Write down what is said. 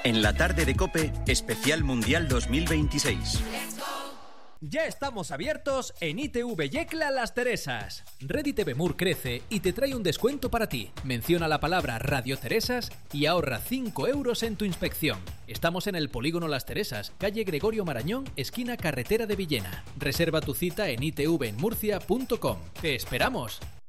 En la tarde de COPE, especial Mundial 2026. Ya estamos abiertos en ITV Yecla Las Teresas. Ready Mur crece y te trae un descuento para ti. Menciona la palabra Radio Teresas y ahorra 5 euros en tu inspección. Estamos en el Polígono Las Teresas, calle Gregorio Marañón, esquina Carretera de Villena. Reserva tu cita en itvenmurcia.com. ¡Te esperamos!